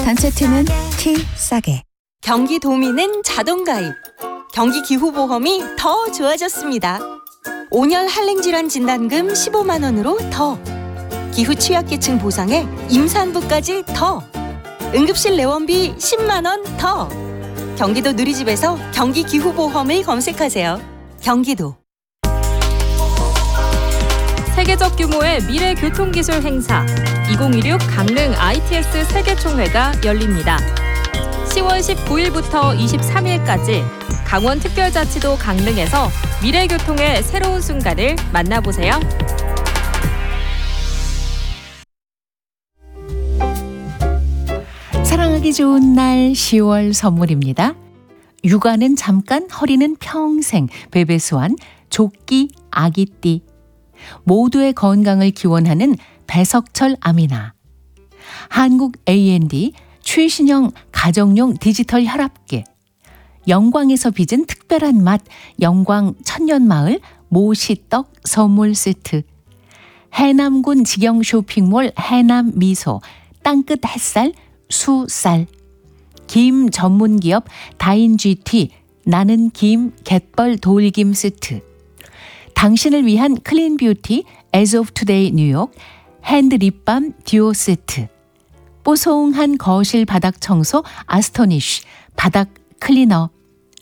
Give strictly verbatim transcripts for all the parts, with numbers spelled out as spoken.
단체티는 티 싸게. 경기도민은 자동가입. 경기기후보험이 더 좋아졌습니다. 오 년 한랭질환 진단금 십오만 원으로 더. 기후 취약계층 보상에 임산부까지 더. 응급실 내원비 십만 원 더. 경기도 누리집에서 경기기후보험을 검색하세요. 경기도. 세계적 규모의 미래교통기술 행사 이천이십육 강릉 아이티엑스 세계총회가 열립니다. 시월 십구일부터 이십삼일까지 강원특별자치도 강릉에서 미래교통의 새로운 순간을 만나보세요. 사랑하기 좋은 날 시월 선물입니다. 육아는 잠깐, 허리는 평생. 베베스완 조끼 아기띠. 모두의 건강을 기원하는 배석철 아미나. 한국 에이앤디 최신형 가정용 디지털 혈압계. 영광에서 빚은 특별한 맛 영광 천년마을 모시떡 선물 세트. 해남군 직영 쇼핑몰 해남미소 땅끝 햇살 수쌀. 김 전문기업 다인지티 나는 김 갯벌 돌김 세트. 당신을 위한 클린 뷰티 As of Today 뉴욕 핸드 립밤 듀오 세트. 뽀송한 거실 바닥 청소 아스토니쉬 바닥 클리너.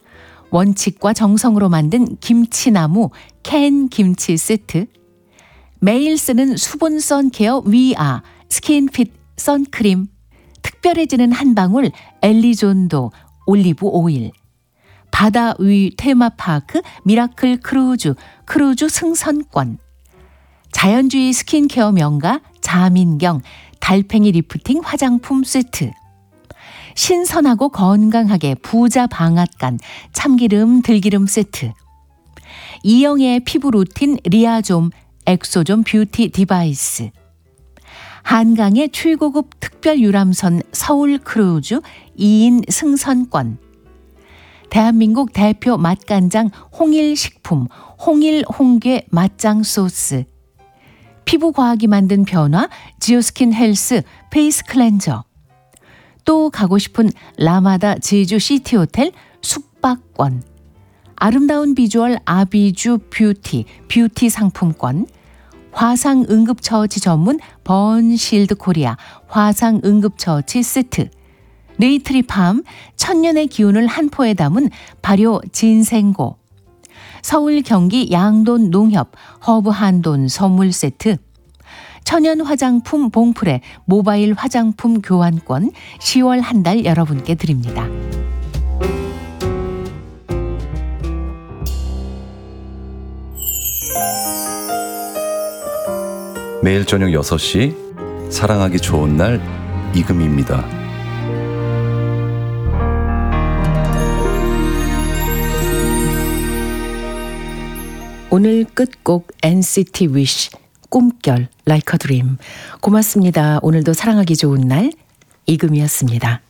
원칙과 정성으로 만든 김치나무 캔 김치 세트. 매일 쓰는 수분 선케어 위아 스킨핏 선크림. 특별해지는 한 방울 엘리존도 올리브 오일. 바다 위 테마파크 미라클 크루즈 크루즈 승선권. 자연주의 스킨케어 명가 자민경 달팽이 리프팅 화장품 세트. 신선하고 건강하게 부자 방앗간 참기름 들기름 세트. 이영애의 피부 루틴 리아좀 엑소좀 뷰티 디바이스. 한강의 최고급 특별 유람선 서울 크루즈 이 인 승선권. 대한민국 대표 맛간장 홍일식품 홍일 홍게 맛장 소스. 피부과학이 만든 변화 지오스킨 헬스 페이스 클렌저. 또 가고 싶은 라마다 제주 시티호텔 숙박권. 아름다운 비주얼 아비주 뷰티 뷰티 상품권. 화상 응급처치 전문 번실드 코리아 화상 응급처치 세트. 네이트리팜 천년의 기운을 한 포에 담은 발효 진생고. 서울 경기 양돈 농협 허브 한돈 선물 세트. 천연 화장품 봉프레 모바일 화장품 교환권 시월 한 달 여러분께 드립니다. 매일 저녁 여섯 시 사랑하기 좋은 날 이금입니다. 오늘 끝곡 엔시티 위시 꿈결 Like a Dream. 고맙습니다. 오늘도 사랑하기 좋은 날 이금이었습니다.